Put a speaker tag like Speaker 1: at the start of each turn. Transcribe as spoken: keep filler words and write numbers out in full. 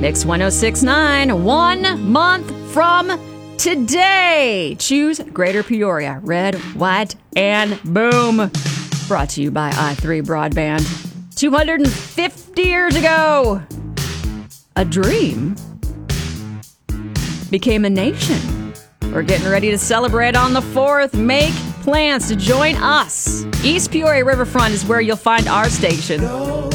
Speaker 1: Mix one oh six point nine, one month from today. Choose Greater Peoria. Red, white, and boom. Brought to you by I three Broadband. two hundred fifty years ago, a dream became a nation. We're getting ready to celebrate on the fourth. Make plans to join us. East Peoria Riverfront is where you'll find our station.